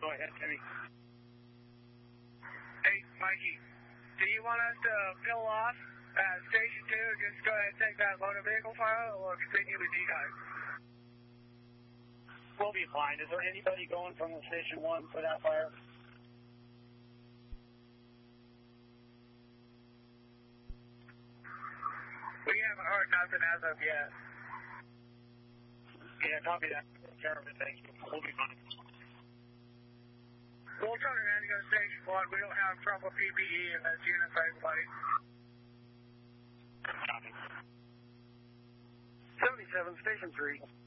ahead, Timmy. Hey, Mikey, do you want us to fill off at Station 2 and just go ahead and take that motor vehicle file, or continue with you guys? We'll be fine. Is there anybody going from the Station 1 for that fire? We haven't heard nothing as of yet. Yeah, copy that. Take care of it. Thank you. We'll be fine. We'll turn around and go to Station 1. We don't have trouble with PPE in this unit for everybody. Copy. 77, Station 3.